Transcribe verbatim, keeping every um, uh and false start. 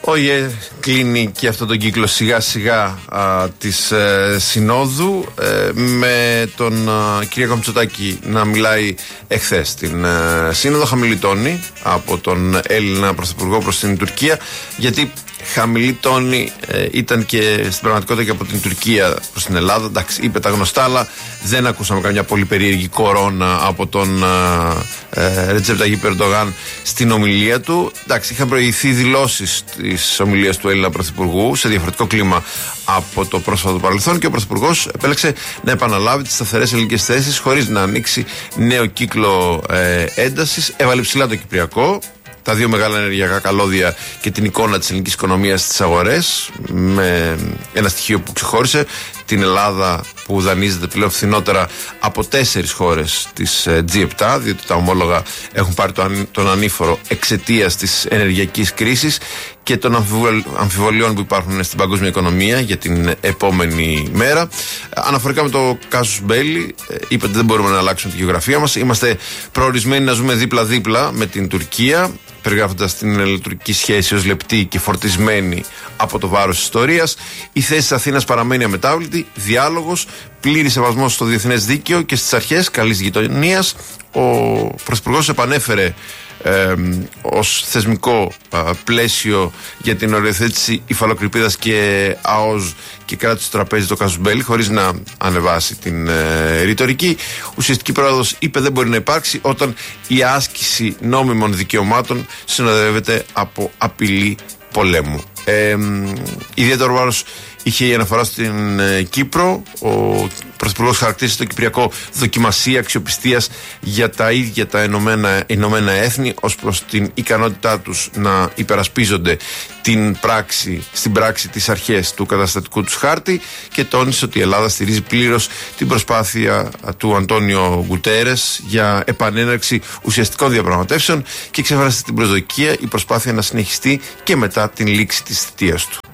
Ο ΙΕ κλείνει και αυτόν τον κύκλο σιγά σιγά α, της ε, Συνόδου ε, με τον α, Κυριάκο Μητσοτάκη να μιλάει εχθές στην ε, Σύνοδο. Χαμηλή τόνη από τον Έλληνα Πρωθυπουργό προς την Τουρκία, γιατί χαμηλή τόνη ε, ήταν και στην πραγματικότητα και από την Τουρκία προς την Ελλάδα. Εντάξει, είπε τα γνωστά, αλλά δεν ακούσαμε καμιά πολύ περίεργη κορώνα από τον ε, Ρετζέπ Ταγιπ Ερντογάν στην ομιλία του. Εντάξει, είχαν προηγηθεί δηλώσεις της ομιλίας του Έλληνα Πρωθυπουργού σε διαφορετικό κλίμα από το πρόσφατο παρελθόν και ο Πρωθυπουργός επέλεξε να επαναλάβει τις σταθερές ελληνικές θέσεις χωρίς να ανοίξει νέο κύκλο ε, έντασης. Έβαλε ψηλά το Κυπριακό, τα δύο μεγάλα ενεργειακά καλώδια και την εικόνα της ελληνικής οικονομίας στις αγορές, με ένα στοιχείο που ξεχώρισε την Ελλάδα που δανείζεται πλέον φθηνότερα από τέσσερις χώρες της τζι επτά, διότι τα ομόλογα έχουν πάρει τον ανήφορο εξαιτίας της ενεργειακής κρίσης και των αμφιβολιών που υπάρχουν στην παγκόσμια οικονομία για την επόμενη μέρα. Αναφορικά με το κάσους Μπέλη, είπε ότι δεν μπορούμε να αλλάξουμε τη γεωγραφία μας. Είμαστε προορισμένοι να ζούμε δίπλα-δίπλα με την Τουρκία, περιγράφοντας την ελληνοτουρκική σχέση ως λεπτή και φορτισμένη από το βάρος της ιστορίας. Η θέση της Αθήνας παραμένει αμετάβλητη, διάλογος, πλήρη σεβασμός στο διεθνές δίκαιο και στις αρχές καλής γειτονίας. Ο Πρωθυπουργός επανέφερε Ε, ως θεσμικό α, πλαίσιο για την οριοθέτηση υφαλοκρηπίδας και ΑΟΣ και κράτηση στο τραπέζι το κάσους Μπέλη, χωρίς να ανεβάσει την ε, ρητορική. Ουσιαστική πρόοδος, είπε, δεν μπορεί να υπάρξει όταν η άσκηση νόμιμων δικαιωμάτων συνοδεύεται από απειλή πολέμου. Ε, ιδιαίτερο βάρος είχε η αναφορά στην ε, Κύπρο. Ο Πρωθυπουργός χαρακτήρισε το Κυπριακό δοκιμασία αξιοπιστίας για τα ίδια τα Ηνωμένα, Ηνωμένα Έθνη ως προς την ικανότητά τους να υπερασπίζονται την πράξη, στην πράξη τις αρχές του καταστατικού τους χάρτη και τόνισε ότι η Ελλάδα στηρίζει πλήρως την προσπάθεια του Αντώνιο Γκουτέρες για επανέναρξη ουσιαστικών διαπραγματεύσεων και εξέφρασε την προσδοκία η προσπάθεια να συνεχιστεί και μετά την λήξη της θητείας του.